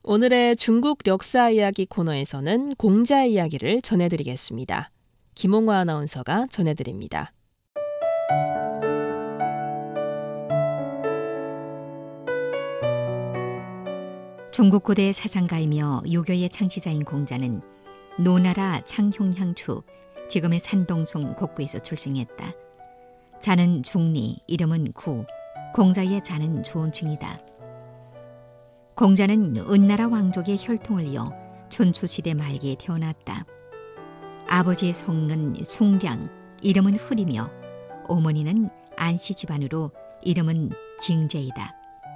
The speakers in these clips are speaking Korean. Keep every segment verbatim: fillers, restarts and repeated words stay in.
오늘의 중국 역사 이야기 코너에서는 공자 이야기를 전해드리겠습니다. 김홍화 아나운서가 전해드립니다. 중국 고대 사상가이며 유교의 창시자인 공자는 노나라 창형향추, 지금의 산동송 곡부에서 출생했다. 자는 중리, 이름은 구, 공자의 자는 조원충이다. 공자는 은나라 왕족의 혈통을 이어 춘추시대 말기에 태어났다. 아버지의 성은 숭량, 이름은 흐리며 어머니는 안씨 집안으로 이름은 징제이다.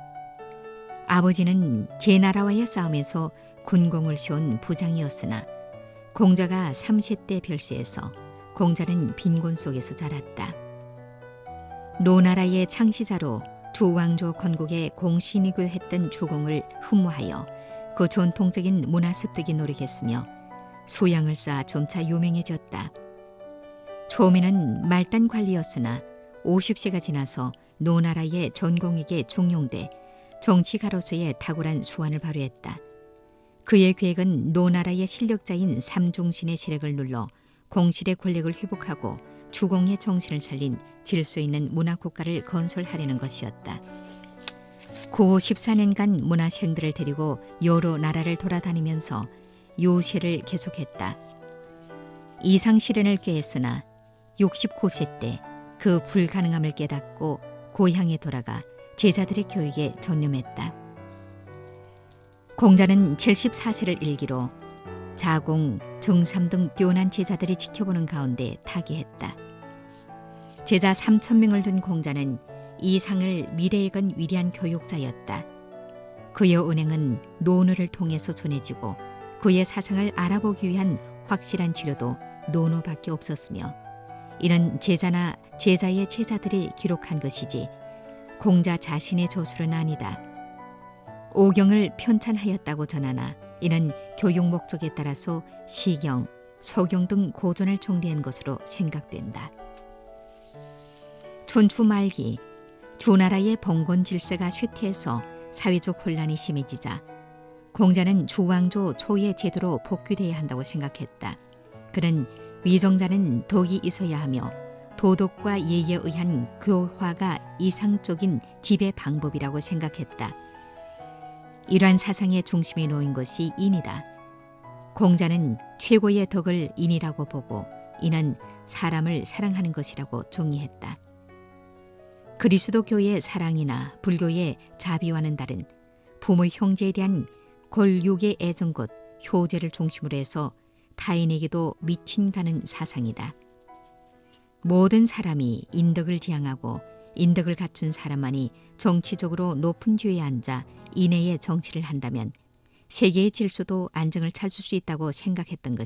아버지는 제나라와의 싸움에서 군공을 씌운 부장이었으나 공자가 삼십 대 별세에서 공자는 빈곤 속에서 자랐다. 노나라의 창시자로 두 왕조 건국에 공신이고 했던 주공을 흠모하여 그 전통적인 문화 습득에 노력했으며 수양을 쌓아 점차 유명해졌다. 처음에는 말단 관리였으나 오십 세가 지나서 노나라의 전공에게重用돼 정치가로서의 탁월한 수완을 발휘했다. 그의 계획은 노나라의 실력자인 삼중신의 세력을 눌러 공실의 권력을 회복하고 주공의 정신을 살린 질서 있는 문화국가를 건설하려는 것이었다. 구 십사 년간 문화생들을 데리고 여러 나라를 돌아다니면서 요새를 계속했다. 이상실현을 꾀했으나 육십구 세 때 그 불가능함을 깨닫고 고향에 돌아가 제자들의 교육에 전념했다. 공자는 칠십사 세를 일기로 자공, 정삼 등 뛰어난 제자들이 지켜보는 가운데 타계했다. 제자 삼천 명을 둔 공자는 이 상을 미래에 건 위대한 교육자였다. 그의 은행은 논어를 통해서 전해지고 그의 사상을 알아보기 위한 확실한 지료도 논어밖에 없었으며 이는 제자나 제자의 제자들이 기록한 것이지 공자 자신의 저술은 아니다. 오경을 편찬하였다고 전하나 이는 교육 목적에 따라서 시경, 서경 등 고전을 정리한 것으로 생각된다. 춘추 말기, 주나라의 봉건 질서가 쇠퇴해서 사회적 혼란이 심해지자 공자는 주왕조 초의 제도로 복귀돼야 한다고 생각했다. 그는 위정자는 덕이 있어야 하며 도덕과 예의에 의한 교화가 이상적인 지배 방법이라고 생각했다. 이러한 사상의 중심에 놓인 것이 인이다. 공자는 최고의 덕을 인이라고 보고 이는 사람을 사랑하는 것이라고 정의했다. 그리스도교의 사랑이나 불교의 자비와는 다른 부모 형제에 대한 골육의 애정 곧 효제를 중심으로 해서 타인에게도 미친 가는 사상이다. 모든 사람이 인덕을 지향하고 인덕을 갖춘 사람만이 정치적으로 높은 뒤에 앉아 인애의 정치를 한다면 세계의 질서도 안정을 찾을 수 있다고 생각했던 것.